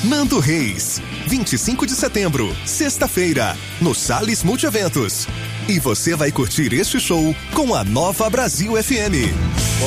Nando Reis, 25 de setembro, sexta-feira, no Salles Multieventos. E você vai curtir este show com a Nova Brasil FM.